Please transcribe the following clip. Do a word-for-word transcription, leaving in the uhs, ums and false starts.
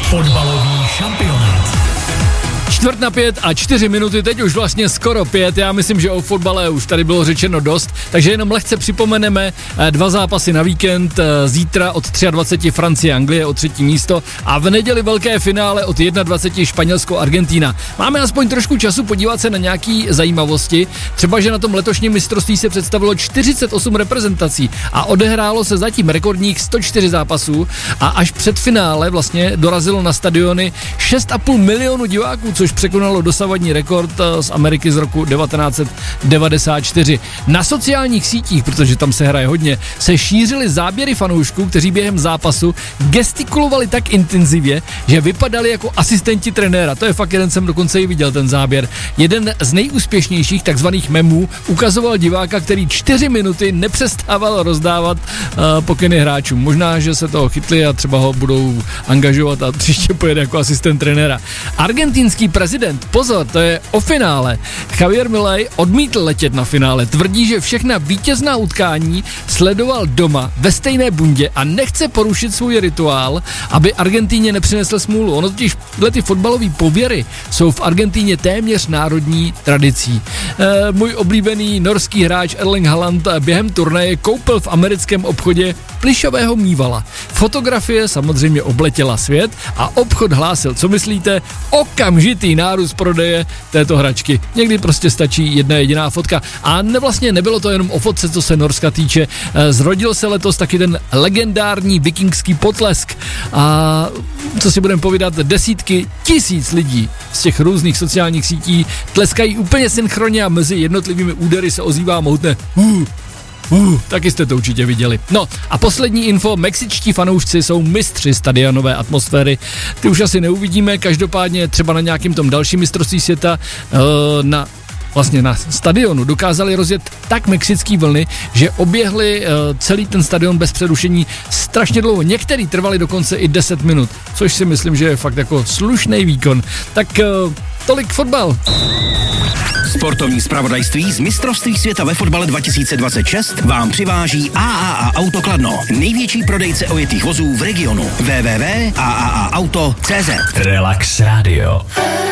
Fotbalový šampionát. Čtvrt na pět a čtyři minuty, teď už vlastně skoro pět, já myslím, že o fotbale už tady bylo řečeno dost, takže jenom lehce připomeneme dva zápasy na víkend, zítra od dvacet tři Francie, Anglie o třetí místo a v neděli velké finále od dvacet jedna Španělsko, Argentína. Máme aspoň trošku času podívat se na nějaký zajímavosti, třeba, že na tom letošním mistrovství se představilo čtyřicet osm reprezentací a odehrálo se zatím rekordních sto čtyři zápasů a až před finále vlastně dorazilo na stadiony šest a půl milionu diváků, což překonalo dosavadní rekord z Ameriky z roku devatenáct devadesát čtyři. Na sociálních sítích, protože tam se hraje hodně, se šířily záběry fanoušků, kteří během zápasu gestikulovali tak intenzivně, že vypadali jako asistenti trenéra. To je fakt, jeden jsem dokonce i viděl ten záběr. Jeden z nejúspěšnějších takzvaných memů ukazoval diváka, který čtyři minuty nepřestával rozdávat uh, pokyny hráčům. Možná, že se toho chytli a třeba ho budou angažovat a příště pojede jako asistent trenéra. Argentinský prezident, pozor, to je o finále. Javier Milei odmítl letět na finále. Tvrdí, že všechna vítězná utkání sledoval doma ve stejné bundě a nechce porušit svůj rituál, aby Argentíně nepřinesl smůlu. Ono totiž tyhle ty fotbalové pověry jsou v Argentíně téměř národní tradicí. E, můj oblíbený norský hráč Erling Haaland během turnaje koupil v americkém obchodě plyšového mývala. Fotografie samozřejmě obletěla svět a obchod hlásil, co myslíte, okamžitý nárůst prodeje této hračky. Někdy prostě stačí jedna jediná fotka. A ne, vlastně nebylo to jenom o fotce, co se Norska týče. Zrodil se letos taky ten legendární vikingský potlesk. A co si budeme povídat, desítky tisíc lidí z těch různých sociálních sítí tleskají úplně synchronně a mezi jednotlivými údery se ozývá mohutné uh, Uh, taky jste to určitě viděli. No a poslední info, mexičtí fanoušci jsou mistři stadionové atmosféry. Ty už asi neuvidíme, každopádně třeba na nějakým tom dalším mistrovství světa uh, na vlastně na stadionu dokázali rozjet tak mexický vlny, že oběhli uh, celý ten stadion bez přerušení strašně dlouho. Některý trvali dokonce i deset minut, což si myslím, že je fakt jako slušný výkon. Tak uh, tolik fotbal. Sportovní zpravodajství z mistrovství světa ve fotbale dva tisíce dvacet šest vám přiváží A A A Auto Kladno, největší prodejce ojetých vozů v regionu. w w w tečka a a a auto tečka cé zet. Relax Radio.